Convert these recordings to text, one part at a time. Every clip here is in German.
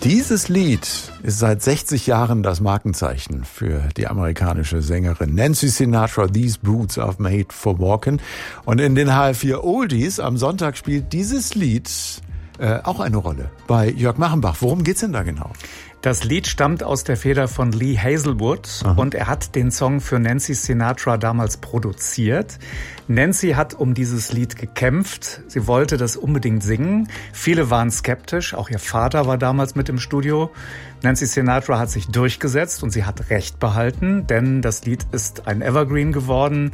Dieses Lied ist seit 60 Jahren das Markenzeichen für die amerikanische Sängerin Nancy Sinatra. These Boots are made for walking. Und in den HR4 Oldies am Sonntag spielt dieses Lied auch eine Rolle bei Jörg Machenbach. Worum geht's denn da genau? Das Lied stammt aus der Feder von Lee Hazelwood. Aha. Und er hat den Song für Nancy Sinatra damals produziert. Nancy hat um dieses Lied gekämpft. Sie wollte das unbedingt singen. Viele waren skeptisch. Auch ihr Vater war damals mit im Studio. Nancy Sinatra hat sich durchgesetzt und sie hat Recht behalten, denn das Lied ist ein Evergreen geworden.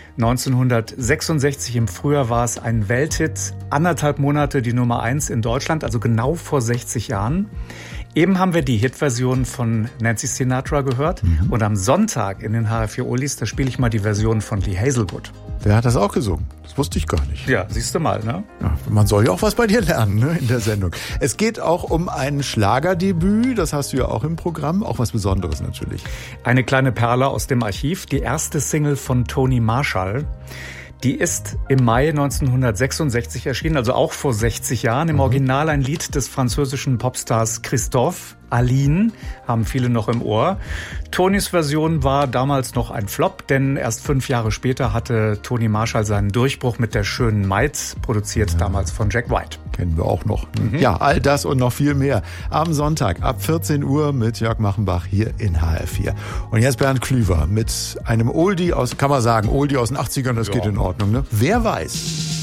1966 im Frühjahr war es ein Welthit, 1,5 Monate die Nummer 1 in Deutschland, also genau vor 60 Jahren. Eben haben wir die Hitversion von Nancy Sinatra gehört und am Sonntag in den HR4 Oldies, da spiele ich mal die Version von Lee Hazelwood. Der hat das auch gesungen. Das wusste ich gar nicht. Ja, siehst du mal, ne? Ja, man soll ja auch was bei dir lernen, ne, in der Sendung. Es geht auch um ein Schlagerdebüt, das hast du ja auch im Programm, auch was Besonderes natürlich. Eine kleine Perle aus dem Archiv, die erste Single von Tony Marshall. Die ist im Mai 1966 erschienen, also auch vor 60 Jahren. Im Original ein Lied des französischen Popstars Christophe. Aline haben viele noch im Ohr. Tonys Version war damals noch ein Flop, denn erst 5 Jahre später hatte Tony Marshall seinen Durchbruch mit der schönen Maid, produziert damals von Jack White. Kennen wir auch noch. Ja, all das und noch viel mehr am Sonntag ab 14 Uhr mit Jörg Machenbach hier in HR4. Und jetzt Bernd Klüver mit einem Oldie aus, kann man sagen, Oldie aus den 80ern, das geht in Ordnung, ne? Wer weiß?